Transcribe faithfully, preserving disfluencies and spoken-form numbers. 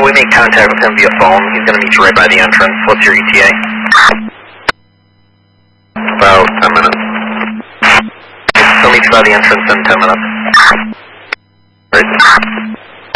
we make contact with him via phone. He's going to meet you right by the entrance. What's your E T A? About ten minutes. He'll meet you by the entrance in ten minutes. Right.